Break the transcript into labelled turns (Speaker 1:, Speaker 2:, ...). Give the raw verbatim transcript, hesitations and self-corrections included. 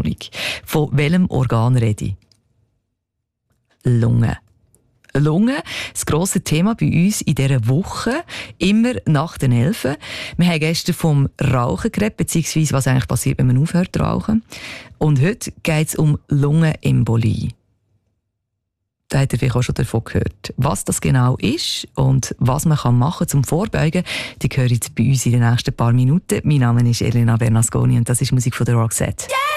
Speaker 1: Ahnung. Von welchem Organ rede ich? Lunge. Lunge, das grosse Thema bei uns in dieser Woche, immer nach den Elfen. Wir haben gestern vom Rauchen geredet, beziehungsweise was eigentlich passiert, wenn man aufhört zu rauchen. Und heute geht es um Lungenembolie. Da habt ihr vielleicht auch schon davon gehört. Was das genau ist und was man machen kann, um vorbeugen, die hören jetzt bei uns in den nächsten paar Minuten. Mein Name ist Elena Bernasconi und das ist Musik von der Roxette. Yeah!